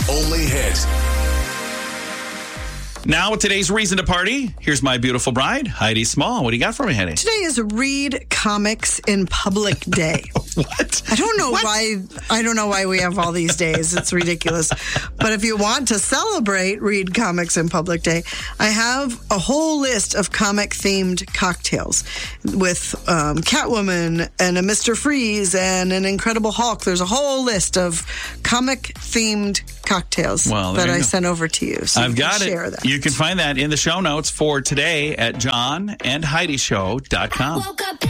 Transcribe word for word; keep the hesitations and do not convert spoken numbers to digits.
only hit. Now with today's reason to party, here's my beautiful bride, Heidi Small. What do you got for me, Heidi? Today is Read Comics in Public Day. What? I don't know What? why. I don't know why we have all these days. It's ridiculous. But if you want to celebrate Read Comics in Public Day, I have a whole list of comic-themed cocktails with um, Catwoman and a Mister Freeze and an Incredible Hulk. There's a whole list of comic-themed cocktails Well, there that you I go. sent over to you. So I've you can got share it. that. You can find that in the show notes for today at john and heidi show dot com.